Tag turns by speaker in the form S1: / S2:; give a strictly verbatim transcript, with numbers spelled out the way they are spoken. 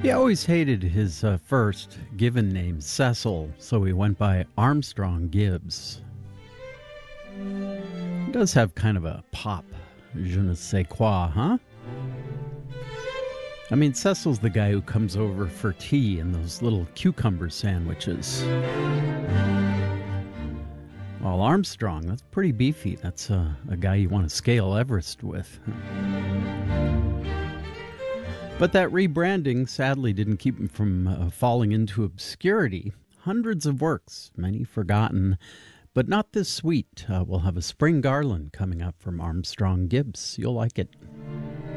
S1: He always hated his uh, first given name, Cecil, so he went by Armstrong Gibbs. He does have kind of a pop, je ne sais quoi, huh? I mean, Cecil's the guy who comes over for tea in those little cucumber sandwiches. Well, Armstrong, that's pretty beefy. That's uh, a guy you want to scale Everest with. But that rebranding sadly didn't keep him from uh, falling into obscurity. Hundreds of works, many forgotten, but not this sweet. Uh, we'll have a spring garland coming up from Armstrong Gibbs. You'll like it.